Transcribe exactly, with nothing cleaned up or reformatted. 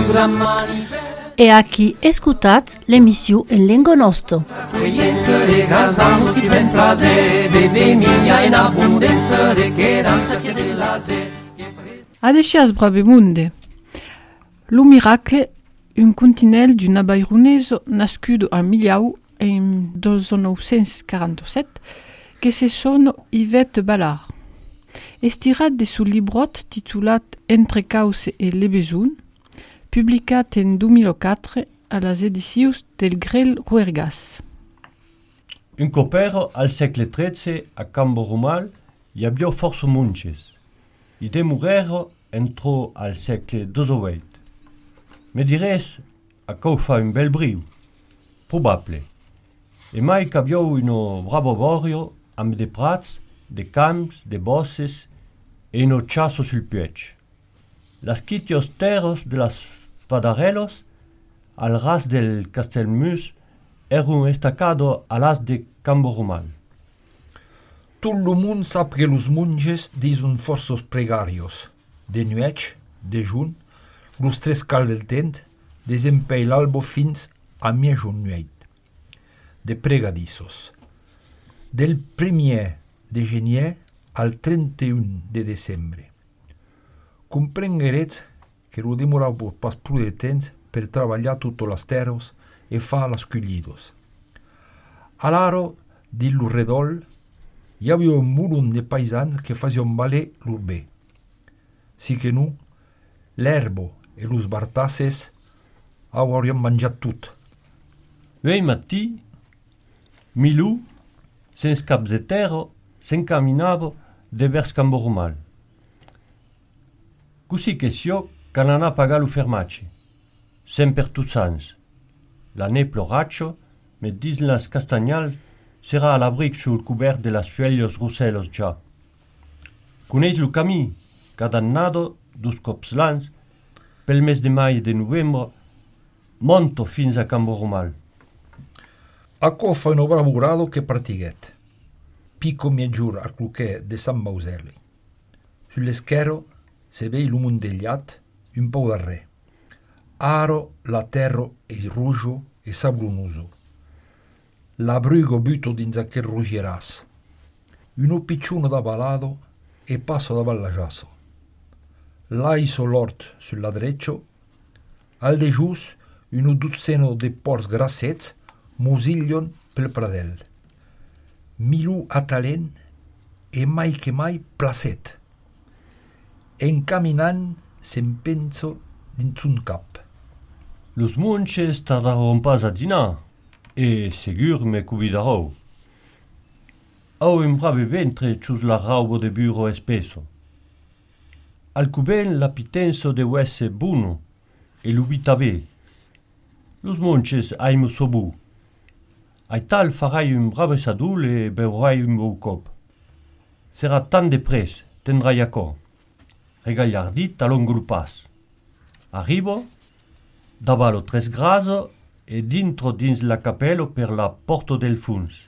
E a chi escutat l'emission in lingua nostra. Adesias brabemunde. Lo miracle, un continent d'un abaironese nascudo a Miliau en milleneuf quarante-sept, que se sono Yvette Ballard. Estirat de sul librot titulat Entre cause e le besoin, publicat en deux mille quatre a las edicions del Grel Ruergas. Un copero al segle tretze a Campo Romal hi havia força munches. I de murero entrò al segle diciotto. Me dirés a cau fa un bel briu. Probable. E mai cabiau uno bravo borio amb de prats, de camps, de bosses e uno chasso sul piec. Las quitios terros de las Fadarellos al ras del Castelmus erano estacado a las de Campo Romal. Tot lo mund sap que los monges dison forços pregarios, de nuech, de jun, los tres cal del tent, desempei l'albo fins a miejun nueit, de pregadissos. Del premier de genier al trenta et un de decembre. Comprengueretz que lo demoravo pas plus de temps per traballar tutte las terros e fa las collidos. Alaro, di lo redol, hi havia un mulun de paisans que fazion valer l'urbè. Si que nu, l'erbo e los bartasses aurien mangiat tot. Vei matí, Milù, sens cap de terra, s'encaminava de vers Campo Romal. Così che sio can anar a pagar lo fermatge. Sempre tuts ans. L'année ploraccio, me dis las castagnals, serà a l'abric sul cobert de las fuellos russellos già. Coneis lo camí, cadannado, dos cops l'ans, pel mes de mai e de novembre, monto fins a Campo Romal. Acco fa un bravo grado che partiguet. Pico miejur al cloquet de San Mauseli. Sull'eschero se vei lo mondegliat un po' d'arrè. Aro la terra è ruggio e sablonoso. La brugo butto dins aquel rugieras. Uno picciuno da balado e passo da ballagiasso. L'aiso l'ort sulla dreccio. Al de gius uno dozzeno de porcs grassets musiglion pel pradel. Milù a talent e mai che mai placet. Encaminant se'n penso dins un cap. Los munches tardaron pas a dinar, e segur me cuidarò. Au un brave ventre cius la raubo de burro espeso. Al cuben la pitenso de uesse buno, e l'ubita be. Los munches aimo sobu. Ai tal farai un brave sadul e beurai un bou cop. Sera tan de pres, tendrai acor. Regagliardit a longo pas. Arrivo, davalo tres graso e dintro dins la capello per la porto del funs.